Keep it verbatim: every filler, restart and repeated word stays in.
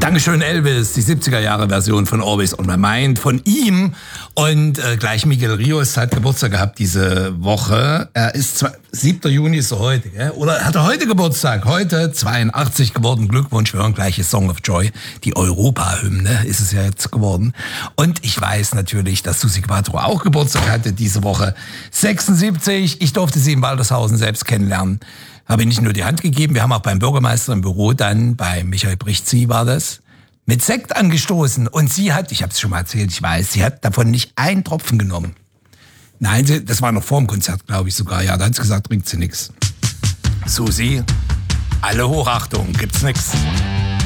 Dankeschön, Elvis, die siebziger-Jahre-Version von Always on My Mind von ihm. Und äh, gleich Miguel Rios hat Geburtstag gehabt diese Woche. Er ist zwar, siebter Juni ist er heute, gell? Oder hat er heute Geburtstag? Heute zweiundachtzig geworden. Glückwunsch, wir hören gleich Song of Joy. Die Europa-Hymne ist es ja jetzt geworden. Und ich weiß natürlich, dass Susi Quatro auch Geburtstag hatte diese Woche. sechsundsiebzig, ich durfte sie in Waltershausen selbst kennenlernen. Habe nicht nur die Hand gegeben, wir haben auch beim Bürgermeister im Büro dann, bei Michael Brichtzi war das, mit Sekt angestoßen. Und sie hat, ich habe es schon mal erzählt, ich weiß, sie hat davon nicht einen Tropfen genommen. Nein, sie, das war noch vor dem Konzert, glaube ich sogar. Ja, da hat sie gesagt, trinkt sie nix. Susi, alle Hochachtung, gibt's nix.